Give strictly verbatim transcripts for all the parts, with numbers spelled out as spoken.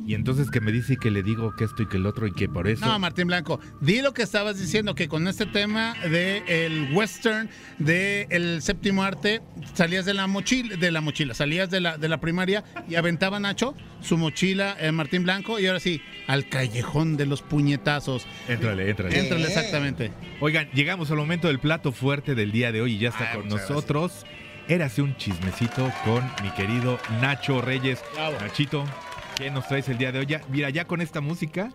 Y entonces que me dice que le digo que esto y que el otro y que por eso... No, Martín Blanco, di lo que estabas diciendo, que con este tema del western, del séptimo arte, salías de la mochila, de la mochila, salías de la, de la primaria y aventaba Nacho su mochila, eh, Martín Blanco, y ahora sí, al callejón de los puñetazos. Éntrale, éntrale. Éntrale, exactamente. Oigan, llegamos al momento del plato fuerte del día de hoy y ya está Ay, con muchas nosotros. Érase un chismecito con mi querido Nacho Reyes. Bravo. Nachito, ¿qué nos traes el día de hoy? Ya, mira, ya con esta música,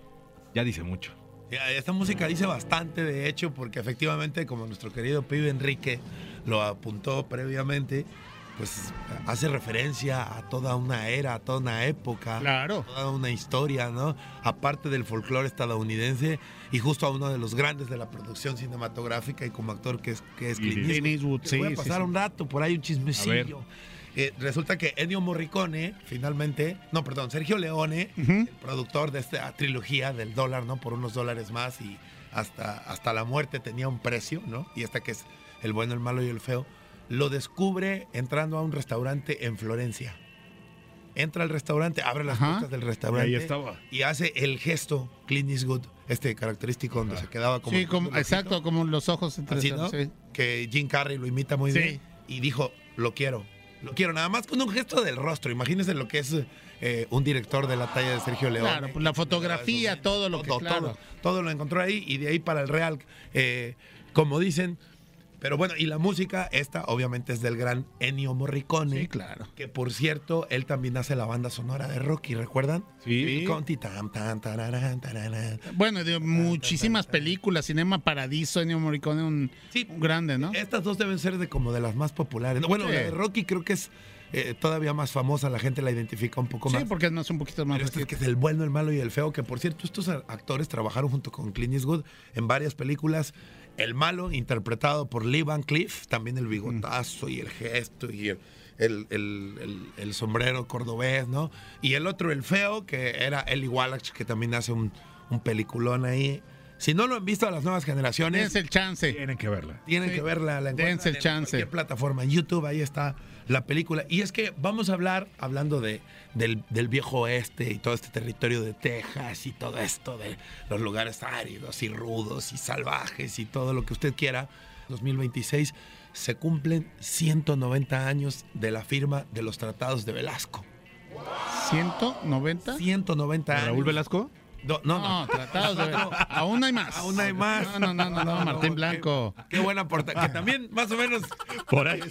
ya dice mucho. Ya, esta música dice bastante, de hecho, porque efectivamente, como nuestro querido pibe Enrique lo apuntó previamente, pues hace referencia a toda una era, a toda una época, Claro. a toda una historia, ¿no? Aparte del folclore estadounidense y justo a uno de los grandes de la producción cinematográfica y como actor que es, que es Clint Eastwood. Clint Eastwood, Les sí, voy a sí, pasar sí. un rato, por ahí un chismecillo. Eh, resulta que Ennio Morricone, finalmente, no, perdón, Sergio Leone, Ujú. el productor de esta trilogía del dólar, ¿no? Por unos dólares más y hasta, hasta la muerte tenía un precio, ¿no? Y esta que es El bueno, el malo y el feo, lo descubre entrando a un restaurante en Florencia. Entra al restaurante, abre las Ajá. puertas del restaurante Y ahí estaba. y hace el gesto Clint Eastwood, este característico donde se quedaba como... Sí, como, un ojito, exacto, como los ojos entre así, ¿no? sí. Que Jim Carrey lo imita muy Sí. bien y dijo, lo quiero, lo quiero, nada más con un gesto del rostro. Imagínense lo que es eh, un director de la talla de Sergio Leone. Claro, pues la fotografía, todo lo que, todo, claro. todo, todo lo encontró ahí y de ahí para el Real, eh, como dicen. Pero bueno, y la música, esta obviamente es del gran Ennio Morricone. Sí, claro. Que por cierto, él también hace la banda sonora de Rocky, ¿recuerdan? Sí. Con ti, tam, tan, tararán, tararán. Bueno, de muchísimas películas, Cinema Paradiso, Ennio Morricone, un, Sí. un grande, ¿no? Estas dos deben ser de como de las más populares. Bueno, Sí. la de Rocky creo que es eh, todavía más famosa, la gente la identifica un poco Sí, más. porque es más un poquito más Pero este es que reciente. es el bueno, el malo y el feo, que por cierto estos a- actores trabajaron junto con Clint Eastwood en varias películas. El malo, interpretado por Lee Van Cleef, también el bigotazo y el gesto y el, el, el- el- el sombrero cordobés, ¿no? Y el otro, el feo, que era Eli Wallach, que también hace un, un peliculón ahí. Si no lo han visto a las nuevas generaciones, Dense el chance. Tienen que verla. tienen Sí. que verla, la encuentran Dense el en chance. cualquier plataforma, en YouTube, ahí está la película. Y es que vamos a hablar, hablando de, del, del viejo oeste y todo este territorio de Texas y todo esto de los lugares áridos y rudos y salvajes y todo lo que usted quiera. dos mil veintiséis se cumplen ciento noventa años de la firma de los tratados de Velasco. ¿ciento noventa? ciento noventa años. ¿Raúl Velasco? No, no, No, no. tratados de ver. Aún hay más. Aún hay más. No, no, no, no, no, Martín Blanco. Qué, qué buena portada. Que también, más o menos, Por ahí.